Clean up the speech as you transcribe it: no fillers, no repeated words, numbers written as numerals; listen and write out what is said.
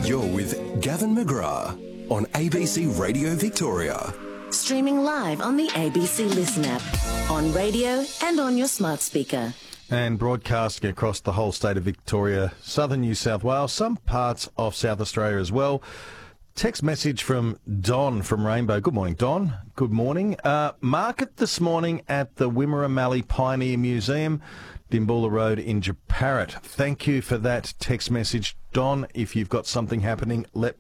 You're with Gavin McGrath on ABC Radio Victoria. Streaming live on the ABC Listen app, on radio and on your smart speaker. And broadcasting across the whole state of Victoria, southern New South Wales, some parts of South Australia as well. Text message from Don from Rainbow. Good morning, Don. Good morning. Market this morning at the Wimmera Mallee Pioneer Museum, Dimboola Road in Japarrit. Thank you for that text message, Don. If you've got something happening, let